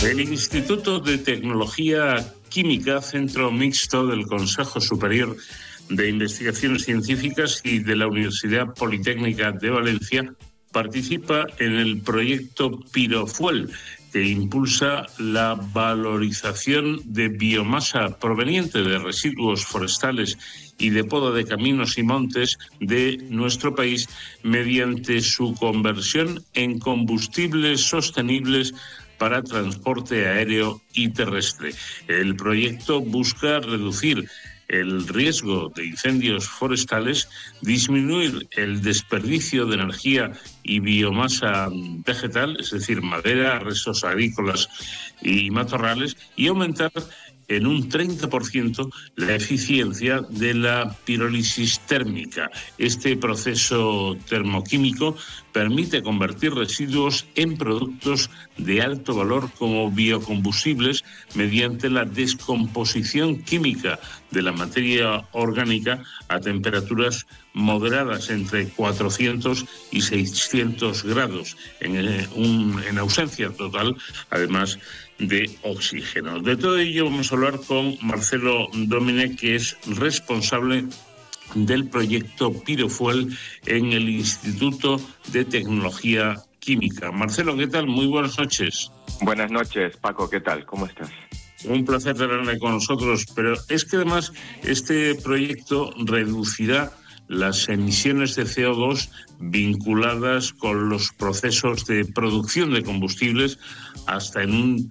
El Instituto de Tecnología Química, centro mixto del Consejo Superior de Investigaciones Científicas y de la Universidad Politécnica de Valencia, participa en el proyecto Pirofuel, que impulsa la valorización de biomasa proveniente de residuos forestales y de poda de caminos y montes de nuestro país mediante su conversión en combustibles sostenibles para transporte aéreo y terrestre. El proyecto busca reducir el riesgo de incendios forestales, disminuir el desperdicio de energía y biomasa vegetal, es decir, madera, restos agrícolas y matorrales, y aumentar en un 30% la eficiencia de la pirólisis térmica. Este proceso termoquímico permite convertir residuos en productos de alto valor como biocombustibles mediante la descomposición química de la materia orgánica a temperaturas moderadas entre 400 y 600 grados, en ausencia total, además de oxígeno. De todo ello vamos a hablar con Marcelo Domínguez, que es responsable del proyecto Pirofuel en el Instituto de Tecnología Química. Marcelo, ¿qué tal? Muy buenas noches. Buenas noches, Paco, ¿qué tal? ¿Cómo estás? Un placer tenerle con nosotros, pero es que además este proyecto reducirá las emisiones de CO2 vinculadas con los procesos de producción de combustibles hasta en un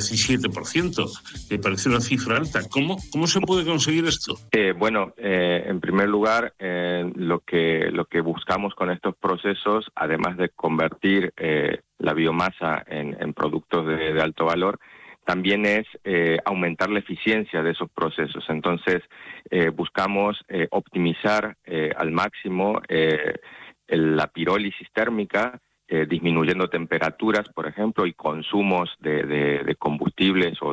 17%, que parece una cifra alta. ¿Cómo se puede conseguir esto? En primer lugar, lo que buscamos con estos procesos, además de convertir la biomasa en productos de alto valor, también es aumentar la eficiencia de esos procesos. Entonces, buscamos optimizar al máximo la pirólisis térmica, disminuyendo temperaturas, por ejemplo, y consumos de combustibles o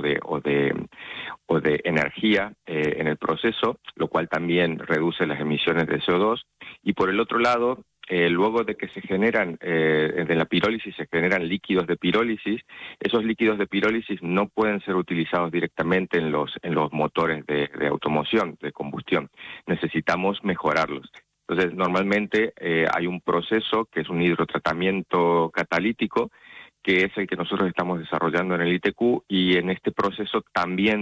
de energía en el proceso, lo cual también reduce las emisiones de CO2. Y por el otro lado, luego de que se generan, de la pirólisis se generan líquidos de pirólisis, esos líquidos de pirólisis no pueden ser utilizados directamente en los motores de automoción, de combustión. Necesitamos mejorarlos. Entonces, normalmente hay un proceso que es un hidrotratamiento catalítico, que es el que nosotros estamos desarrollando en el ITQ, y en este proceso también